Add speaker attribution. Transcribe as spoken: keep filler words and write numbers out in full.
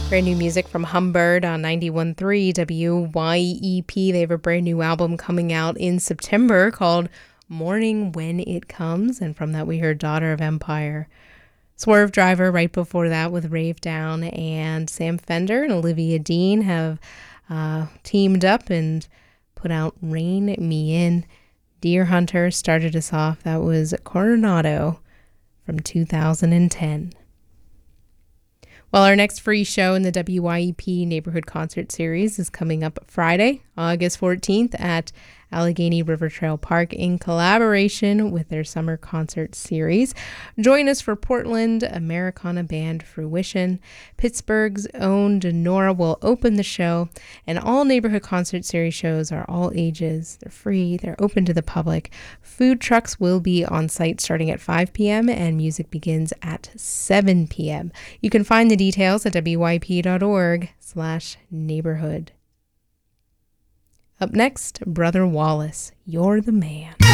Speaker 1: Brand new music from Humbird on ninety-one point three W Y E P. They have a brand new album coming out in September called Morning When It Comes. And from that we heard Daughter of Empire. Swerve Driver right before that with Rave Down, and Sam Fender and Olivia Dean have uh, teamed up and put out Rein Me In. Deer Hunter started us off. That was Coronado from two thousand ten. Well, our next free show in the W Y E P Neighborhood Concert Series is coming up Friday, August fourteenth at Allegheny River Trail Park in collaboration with their summer concert series. Join us for Portland Americana band Fruition. Pittsburgh's own Denora will open the show, and all Neighborhood Concert Series shows are all ages. They're free. They're open to the public. Food trucks will be on site starting at five p.m. and music begins at seven p.m. You can find the details at W Y P dot org slash neighborhood. Up next, Brother Wallace, You're the Man.